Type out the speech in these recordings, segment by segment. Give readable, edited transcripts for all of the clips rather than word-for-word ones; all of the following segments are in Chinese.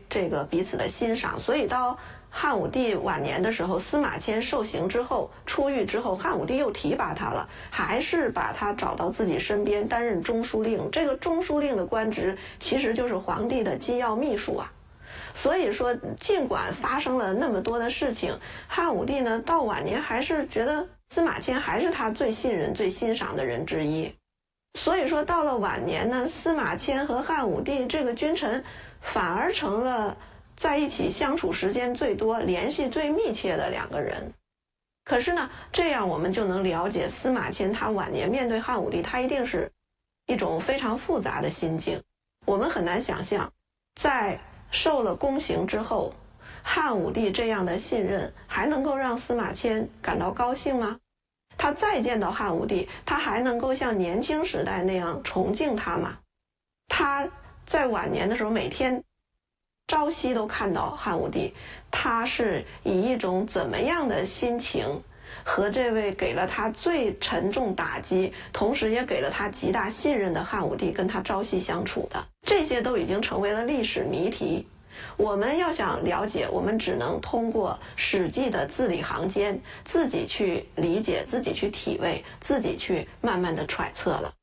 这个彼此的欣赏，所以到汉武帝晚年的时候，司马迁受刑之后出狱之后，汉武帝又提拔他了，还是把他找到自己身边担任中书令。这个中书令的官职其实就是皇帝的机要秘书啊。所以说尽管发生了那么多的事情，汉武帝呢到晚年还是觉得司马迁还是他最信任最欣赏的人之一。所以说到了晚年呢，司马迁和汉武帝这个君臣反而成了在一起相处时间最多、联系最密切的两个人。可是呢，这样我们就能了解司马迁他晚年面对汉武帝，他一定是一种非常复杂的心境。我们很难想象，在受了宫刑之后，汉武帝这样的信任还能够让司马迁感到高兴吗？他再见到汉武帝，他还能够像年轻时代那样崇敬他吗？他在晚年的时候，每天朝夕都看到汉武帝，他是以一种怎么样的心情和这位给了他最沉重打击，同时也给了他极大信任的汉武帝跟他朝夕相处的？这些都已经成为了历史谜题。我们要想了解，我们只能通过《史记》的字里行间，自己去理解，自己去体味，自己去慢慢的揣测了。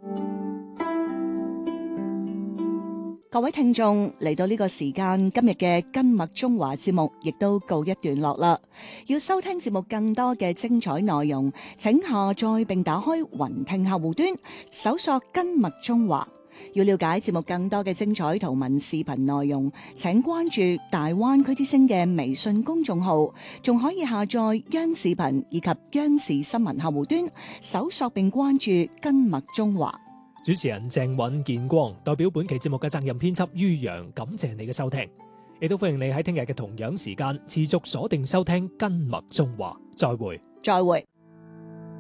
各位聽眾，嚟到呢個時間，今日嘅根脈中華節目亦都告一段落啦。要收聽節目更多嘅精彩內容，請下載並打開雲聽客戶端，搜索根脈中華。要了解節目更多嘅精彩圖文視頻內容，請關注大灣區之聲嘅微信公眾號，仲可以下載央視頻以及央視新聞客戶端，搜索並關注根脈中華。 主持人鄭尹健光代表本期節目嘅責任編輯于洋，感謝你嘅收聽，亦都歡迎你喺聽日嘅同樣時間持續鎖定收聽根脈中華。再會。